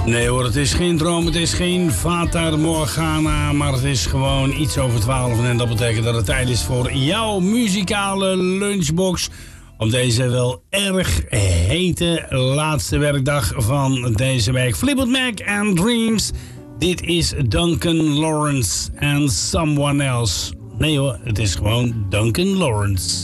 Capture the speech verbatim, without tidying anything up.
Nee hoor, het is geen droom, het is geen Fata Morgana, maar het is gewoon iets over twaalf. En dat betekent dat het tijd is voor jouw muzikale lunchbox. Op deze wel erg hete laatste werkdag van deze week. Fleetwood Mac and Dreams. Dit is Duncan Lawrence and Someone Else. Nee hoor, het is gewoon Duncan Lawrence.